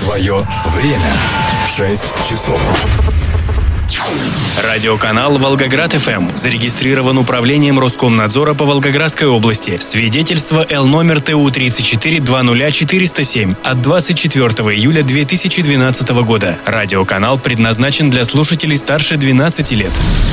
Твое время 6 часов. Радиоканал «Волгоград-ФМ» зарегистрирован Управлением Роскомнадзора по Волгоградской области. Свидетельство Л номер ТУ 3420407 от 24 июля 2012 года. Радиоканал предназначен для слушателей старше 12 лет.